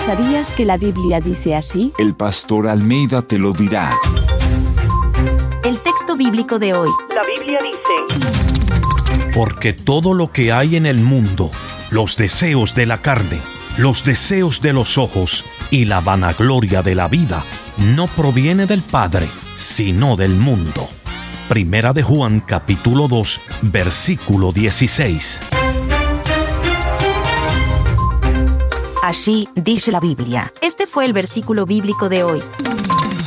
¿Sabías que la Biblia dice así? El pastor Almeida te lo dirá. El texto bíblico de hoy. La Biblia dice: Porque todo lo que hay en el mundo, los deseos de la carne, los deseos de los ojos y la vanagloria de la vida, no proviene del Padre, sino del mundo. Primera de Juan, capítulo 2, versículo 16. Así dice la Biblia. Este fue el versículo bíblico de hoy.